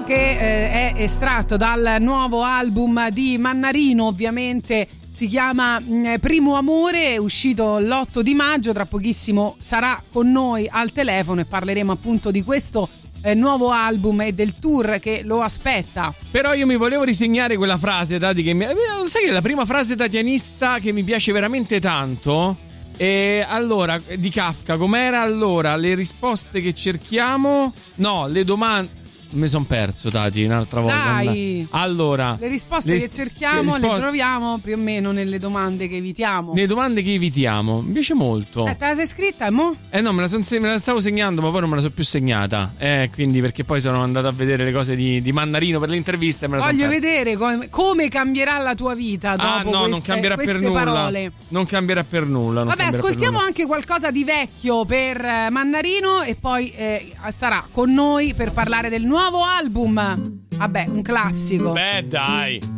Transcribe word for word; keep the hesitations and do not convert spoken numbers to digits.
che eh, è estratto dal nuovo album di Mannarino, ovviamente si chiama Primo Amore, è uscito l'otto di maggio, tra pochissimo sarà con noi al telefono e parleremo appunto di questo eh, nuovo album e del tour che lo aspetta. Però io mi volevo risegnare quella frase, Tati, che mi... sai che è la prima frase tatianista che mi piace veramente tanto? E allora, di Kafka, com'era allora? Le risposte che cerchiamo? No, le domande... Mi son perso, Tati, un'altra volta. Dai. Allora, le risposte le, che cerchiamo le, risposte... le troviamo più o meno nelle domande che evitiamo. Le domande che evitiamo. Mi piace molto. Eh, te la sei scritta, mo? Eh no, me la, son, me la stavo segnando, ma poi non me la so più segnata. Eh, quindi perché poi sono andato a vedere le cose di, di Mannarino per l'intervista e me la Voglio son vedere come, come cambierà la tua vita dopo ah, no, queste, non cambierà queste per nulla. parole. Non cambierà per nulla. Non Vabbè, ascoltiamo anche qualcosa di vecchio per Mannarino e poi eh, sarà con noi per parlare del nuovo album. Vabbè, un classico. Beh, dai.